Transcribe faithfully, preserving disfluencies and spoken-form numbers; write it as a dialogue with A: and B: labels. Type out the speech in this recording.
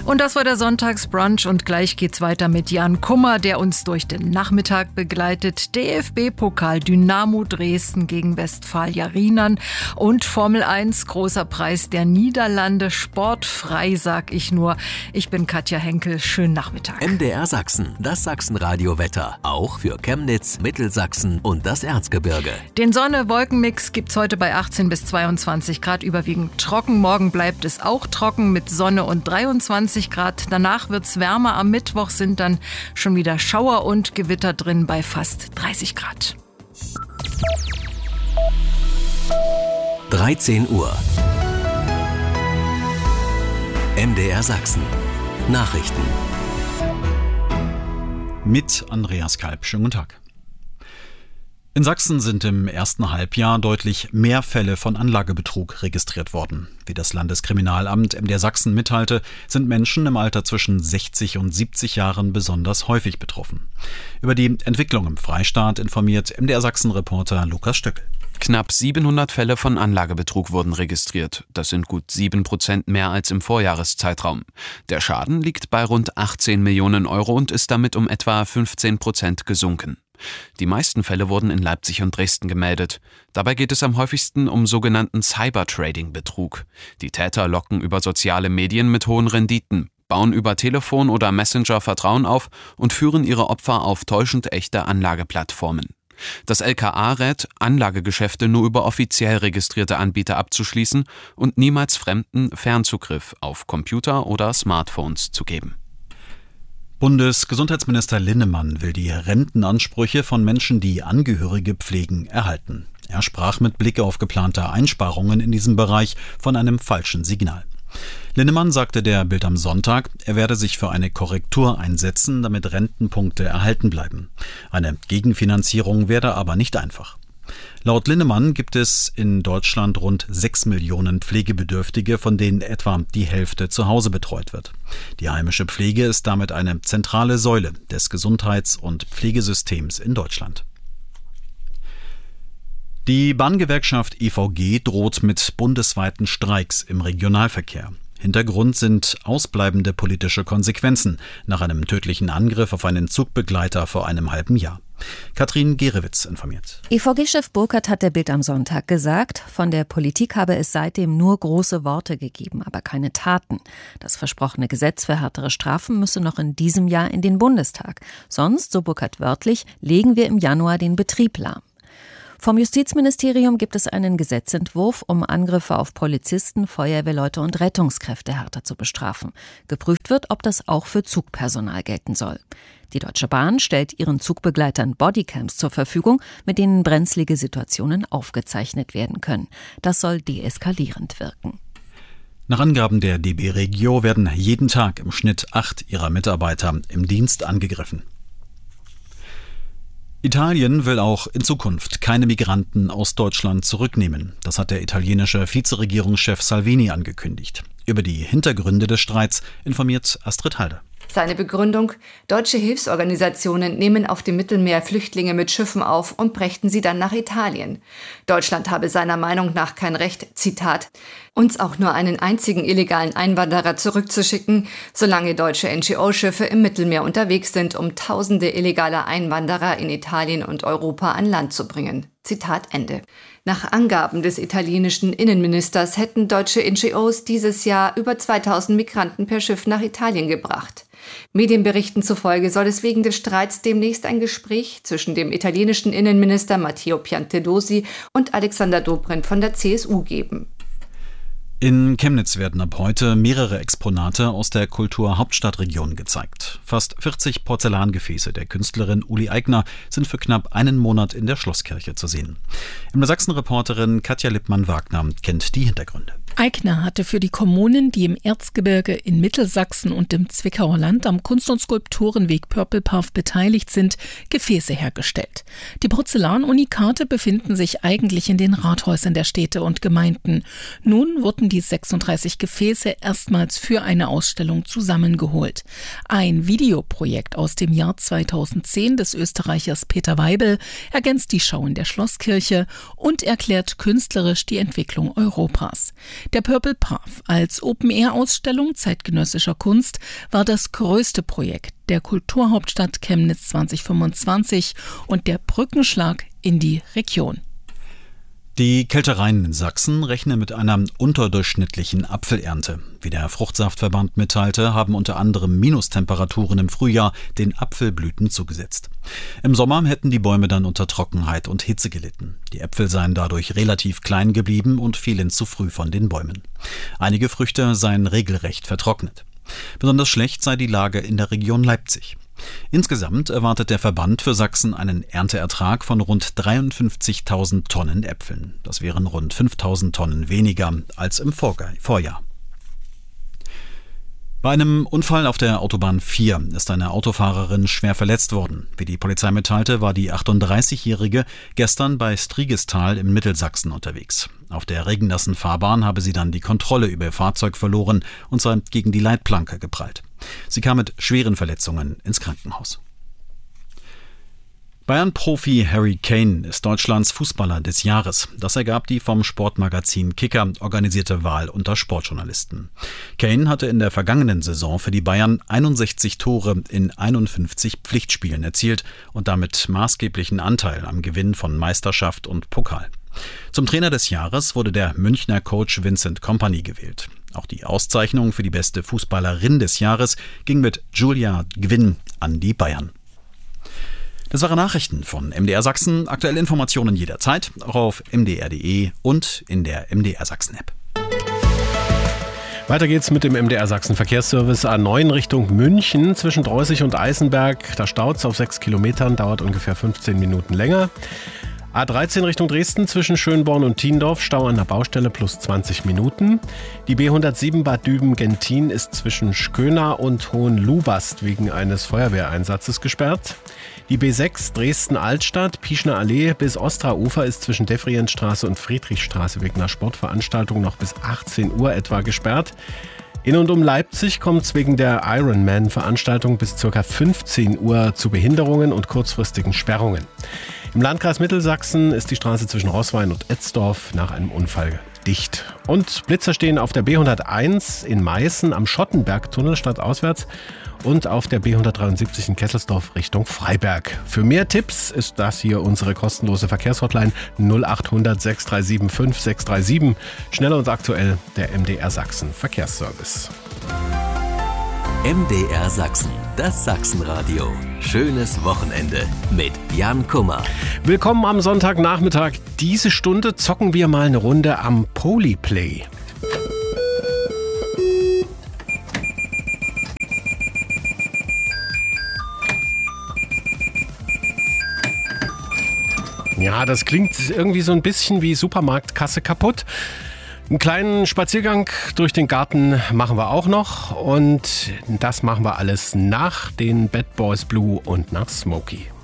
A: Und das war der Sonntagsbrunch und gleich geht's weiter mit Jan Kummer, der uns durch den Nachmittag begleitet. D F B-Pokal Dynamo Dresden gegen Westfalia Rheinland und Formel eins, großer Preis der Niederlande, sportfrei, sag ich nur. Ich bin Katja Henkel, schönen Nachmittag.
B: M D R Sachsen, das Sachsenradio-Wetter, auch für Chemnitz, Mittelsachsen und das Erzgebirge.
A: Den Sonne-Wolken-Mix gibt's heute bei achtzehn bis zweiundzwanzig Grad, überwiegend trocken. Morgen bleibt es auch trocken mit Sonne und dreiundzwanzig Grad. Danach wird's wärmer. Am Mittwoch sind dann schon wieder Schauer und Gewitter drin bei fast dreißig Grad.
B: dreizehn Uhr. M D R Sachsen. Nachrichten.
C: Mit Andreas Kalb. Schönen guten Tag. In Sachsen sind im ersten Halbjahr deutlich mehr Fälle von Anlagebetrug registriert worden. Wie das Landeskriminalamt M D R Sachsen mitteilte, sind Menschen im Alter zwischen sechzig und siebzig Jahren besonders häufig betroffen. Über die Entwicklung im Freistaat informiert M D R Sachsen-Reporter Lukas Stöckel.
D: Knapp siebenhundert Fälle von Anlagebetrug wurden registriert. Das sind gut sieben Prozent mehr als im Vorjahreszeitraum. Der Schaden liegt bei rund achtzehn Millionen Euro und ist damit um etwa fünfzehn Prozent gesunken. Die meisten Fälle wurden in Leipzig und Dresden gemeldet. Dabei geht es am häufigsten um sogenannten Cybertrading-Betrug. Die Täter locken über soziale Medien mit hohen Renditen, bauen über Telefon oder Messenger Vertrauen auf und führen ihre Opfer auf täuschend echte Anlageplattformen. Das L K A rät, Anlagegeschäfte nur über offiziell registrierte Anbieter abzuschließen und niemals Fremden Fernzugriff auf Computer oder Smartphones zu geben.
C: Bundesgesundheitsminister Linnemann will die Rentenansprüche von Menschen, die Angehörige pflegen, erhalten. Er sprach mit Blick auf geplante Einsparungen in diesem Bereich von einem falschen Signal. Linnemann sagte der Bild am Sonntag, er werde sich für eine Korrektur einsetzen, damit Rentenpunkte erhalten bleiben. Eine Gegenfinanzierung werde aber nicht einfach. Laut Linnemann gibt es in Deutschland rund sechs Millionen Pflegebedürftige, von denen etwa die Hälfte zu Hause betreut wird. Die heimische Pflege ist damit eine zentrale Säule des Gesundheits- und Pflegesystems in Deutschland. Die Bahngewerkschaft E V G droht mit bundesweiten Streiks im Regionalverkehr. Hintergrund sind ausbleibende politische Konsequenzen nach einem tödlichen Angriff auf einen Zugbegleiter vor einem halben Jahr. Katrin Gerewitz informiert.
E: E V G-Chef Burkhardt hat der Bild am Sonntag gesagt, von der Politik habe es seitdem nur große Worte gegeben, aber keine Taten. Das versprochene Gesetz für härtere Strafen müsse noch in diesem Jahr in den Bundestag. Sonst, so Burkhardt wörtlich, legen wir im Januar den Betrieb lahm. Vom Justizministerium gibt es einen Gesetzentwurf, um Angriffe auf Polizisten, Feuerwehrleute und Rettungskräfte härter zu bestrafen. Geprüft wird, ob das auch für Zugpersonal gelten soll. Die Deutsche Bahn stellt ihren Zugbegleitern Bodycams zur Verfügung, mit denen brenzlige Situationen aufgezeichnet werden können. Das soll deeskalierend wirken.
C: Nach Angaben der D B Regio werden jeden Tag im Schnitt acht ihrer Mitarbeiter im Dienst angegriffen. Italien will auch in Zukunft keine Migranten aus Deutschland zurücknehmen. Das hat der italienische Vizeregierungschef Salvini angekündigt. Über die Hintergründe des Streits informiert Astrid Halder.
F: Seine Begründung: Deutsche Hilfsorganisationen nehmen auf dem Mittelmeer Flüchtlinge mit Schiffen auf und brächten sie dann nach Italien. Deutschland habe seiner Meinung nach kein Recht, Zitat, uns auch nur einen einzigen illegalen Einwanderer zurückzuschicken, solange deutsche N G O-Schiffe im Mittelmeer unterwegs sind, um tausende illegaler Einwanderer in Italien und Europa an Land zu bringen. Zitat Ende. Nach Angaben des italienischen Innenministers hätten deutsche N G Os dieses Jahr über zweitausend Migranten per Schiff nach Italien gebracht. Medienberichten zufolge soll es wegen des Streits demnächst ein Gespräch zwischen dem italienischen Innenminister Matteo Piantedosi und Alexander Dobrindt von der C S U geben.
C: In Chemnitz werden ab heute mehrere Exponate aus der Kulturhauptstadtregion gezeigt. Fast vierzig Porzellangefäße der Künstlerin Uli Aigner sind für knapp einen Monat in der Schlosskirche zu sehen. M D R Sachsen-Reporterin Katja Lippmann-Wagner kennt die Hintergründe.
G: Aigner hatte für die Kommunen, die im Erzgebirge, in Mittelsachsen und im Zwickauer Land am Kunst- und Skulpturenweg Pörpelpaff beteiligt sind, Gefäße hergestellt. Die Porzellanunikate befinden sich eigentlich in den Rathäusern der Städte und Gemeinden. Nun wurden die sechsunddreißig Gefäße erstmals für eine Ausstellung zusammengeholt. Ein Videoprojekt aus dem Jahr zweitausendzehn des Österreichers Peter Weibel ergänzt die Schau in der Schlosskirche und erklärt künstlerisch die Entwicklung Europas. Der Purple Path als Open-Air-Ausstellung zeitgenössischer Kunst war das größte Projekt der Kulturhauptstadt Chemnitz zwanzig fünfundzwanzig und der Brückenschlag in die Region.
C: Die Kältereien in Sachsen rechnen mit einer unterdurchschnittlichen Apfelernte. Wie der Fruchtsaftverband mitteilte, haben unter anderem Minustemperaturen im Frühjahr den Apfelblüten zugesetzt. Im Sommer hätten die Bäume dann unter Trockenheit und Hitze gelitten. Die Äpfel seien dadurch relativ klein geblieben und fielen zu früh von den Bäumen. Einige Früchte seien regelrecht vertrocknet. Besonders schlecht sei die Lage in der Region Leipzig. Insgesamt erwartet der Verband für Sachsen einen Ernteertrag von rund dreiundfünfzigtausend Tonnen Äpfeln. Das wären rund fünftausend Tonnen weniger als im Vorjahr. Bei einem Unfall auf der Autobahn vier ist eine Autofahrerin schwer verletzt worden. Wie die Polizei mitteilte, war die achtunddreißigjährige gestern bei Strigestal im Mittelsachsen unterwegs. Auf der regennassen Fahrbahn habe sie dann die Kontrolle über ihr Fahrzeug verloren und sei gegen die Leitplanke geprallt. Sie kam mit schweren Verletzungen ins Krankenhaus. Bayern-Profi Harry Kane ist Deutschlands Fußballer des Jahres. Das ergab die vom Sportmagazin Kicker organisierte Wahl unter Sportjournalisten. Kane hatte in der vergangenen Saison für die Bayern einundsechzig Tore in einundfünfzig Pflichtspielen erzielt und damit maßgeblichen Anteil am Gewinn von Meisterschaft und Pokal. Zum Trainer des Jahres wurde der Münchner Coach Vincent Kompany gewählt. Auch die Auszeichnung für die beste Fußballerin des Jahres ging mit Julia Gwynn an die Bayern. Das waren Nachrichten von M D R Sachsen. Aktuelle Informationen jederzeit, auch auf m d r punkt d e und in der M D R Sachsen App.
H: Weiter geht's mit dem M D R Sachsen Verkehrsservice A neun Richtung München zwischen Dreußig und Eisenberg. Da staut's auf sechs Kilometern, dauert ungefähr fünfzehn Minuten länger. A dreizehn Richtung Dresden zwischen Schönborn und Thiendorf, Stau an der Baustelle plus zwanzig Minuten. Die B hundertsieben Bad Düben-Gentin ist zwischen Schköna und Hohenlubast wegen eines Feuerwehreinsatzes gesperrt. Die B sechs Dresden-Altstadt, Pieschner Allee bis Ostraufer ist zwischen Defrientstraße und Friedrichstraße wegen einer Sportveranstaltung noch bis achtzehn Uhr etwa gesperrt. In und um Leipzig kommt es wegen der Ironman-Veranstaltung bis ca. fünfzehn Uhr zu Behinderungen und kurzfristigen Sperrungen. Im Landkreis Mittelsachsen ist die Straße zwischen Roßwein und Etzdorf nach einem Unfall dicht. Und Blitzer stehen auf der B hunderteins in Meißen am Schottenbergtunnel stadtauswärts und auf der B hundertdreiundsiebzig in Kesselsdorf Richtung Freiberg. Für mehr Tipps ist das hier unsere kostenlose Verkehrshotline null achthundert sechs drei sieben fünf sechs drei sieben. Schnell und aktuell der M D R Sachsen Verkehrsservice.
B: M D R Sachsen, das Sachsenradio. Schönes Wochenende mit Jan Kummer.
H: Willkommen am Sonntagnachmittag. Diese Stunde zocken wir mal eine Runde am Polyplay. Ja, das klingt irgendwie so ein bisschen wie Supermarktkasse kaputt. Einen kleinen Spaziergang durch den Garten machen wir auch noch und das machen wir alles nach den Bad Boys Blue und nach Smokey.